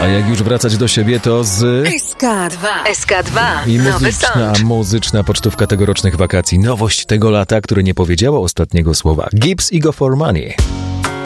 A jak już wracać do siebie, to z... SK2 I nowy song. muzyczna pocztówka tegorocznych wakacji. Nowość tego lata, które nie powiedziało ostatniego słowa. Gibbs i Go For Money.